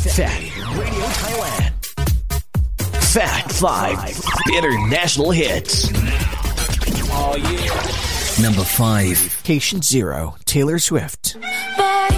Fat Radio Thailand. Fat 5 International Hits. Oh, yeah. Number 5. Patient Zero, Taylor Swift.